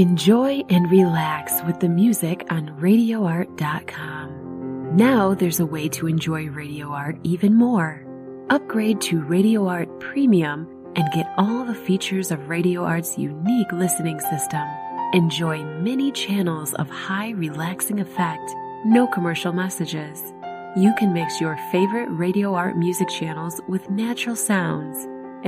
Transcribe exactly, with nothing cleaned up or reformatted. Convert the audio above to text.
Enjoy and relax with the music on radio art dot com. Now there's a way to enjoy Radio Art even more. Upgrade to Radio Art Premium and get all the features of Radio Art's unique listening system. Enjoy many channels of high relaxing effect, no commercial messages. You can mix your favorite Radio Art music channels with natural sounds,